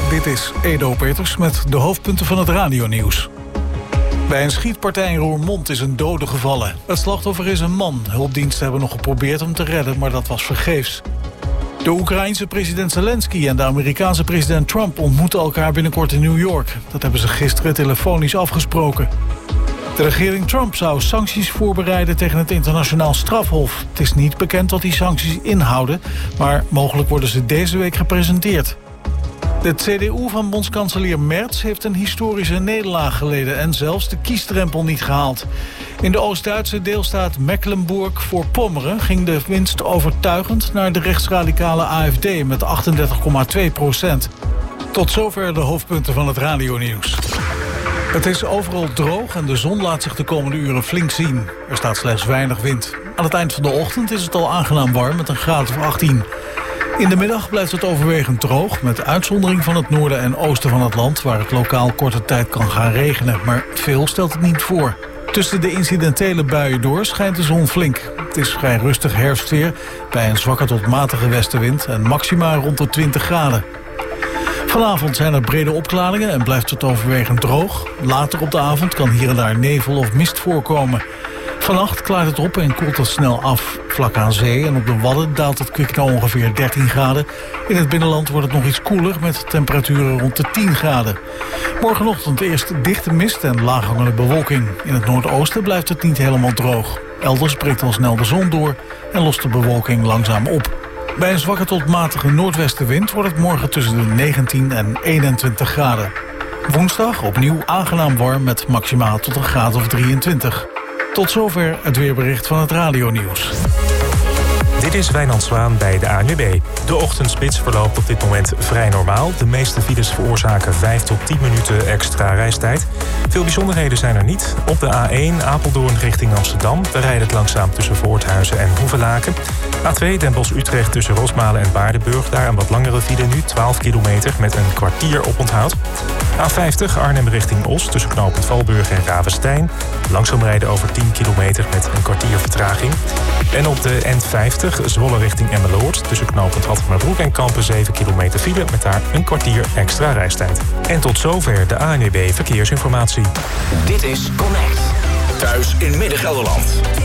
Dit is Edo Peters met de hoofdpunten van het radionieuws. Bij een schietpartij in Roermond is een dode gevallen. Het slachtoffer is een man. Hulpdiensten hebben nog geprobeerd hem te redden, maar dat was vergeefs. De Oekraïense president Zelensky en de Amerikaanse president Trump ontmoeten elkaar binnenkort in New York. Dat hebben ze gisteren telefonisch afgesproken. De regering Trump zou sancties voorbereiden tegen het internationaal strafhof. Het is niet bekend wat die sancties inhouden, maar mogelijk worden ze deze week gepresenteerd. De CDU van bondskanselier Merz heeft een historische nederlaag geleden en zelfs de kiesdrempel niet gehaald. In de Oost-Duitse deelstaat Mecklenburg-Vorpommern ging de winst overtuigend naar de rechtsradicale AfD met 38,2%. Tot zover de hoofdpunten van het radionieuws. Het is overal droog en de zon laat zich de komende uren flink zien. Er staat slechts weinig wind. Aan het eind van de ochtend is het al aangenaam warm met een graad of 18. In de middag blijft het overwegend droog, met uitzondering van het noorden en oosten van het land, waar het lokaal korte tijd kan gaan regenen, maar veel stelt het niet voor. Tussen de incidentele buien door schijnt de zon flink. Het is vrij rustig herfstweer, bij een zwakke tot matige westenwind en maxima rond de 20 graden. Vanavond zijn er brede opklaringen en blijft het overwegend droog. Later op de avond kan hier en daar nevel of mist voorkomen. Vannacht klaart het op en koelt het snel af. Vlak aan zee en op de Wadden daalt het kwik naar ongeveer 13 graden. In het binnenland wordt het nog iets koeler met temperaturen rond de 10 graden. Morgenochtend eerst dichte mist en laaghangende bewolking. In het noordoosten blijft het niet helemaal droog. Elders breekt al snel de zon door en lost de bewolking langzaam op. Bij een zwakke tot matige noordwestenwind wordt het morgen tussen de 19 en 21 graden. Woensdag opnieuw aangenaam warm met maximaal tot een graad of 23. Tot zover het weerbericht van het radionieuws. Dit is Wijnand Zwaan bij de ANWB. De ochtendspits verloopt op dit moment vrij normaal. De meeste files veroorzaken 5 tot 10 minuten extra reistijd. Veel bijzonderheden zijn er niet. Op de A1 Apeldoorn richting Amsterdam. Daar rijdt het langzaam tussen Voorthuizen en Hoevelaken. A2 Den Bosch-Utrecht tussen Rosmalen en Waardenburg. Daar een wat langere file nu, 12 kilometer met een kwartier oponthoud. A50 Arnhem richting Os tussen knooppunt Valburg en Ravenstein. Langzaam rijden over 10 kilometer met een kwartier vertraging. En op de N50 Zwolle richting Emmeloord tussen knooppunt Hattemerbroek en Kampen 7 kilometer file met daar een kwartier extra reistijd. En tot zover de ANWB Verkeersinformatie. Dit is Connect. Thuis in Midden-Gelderland.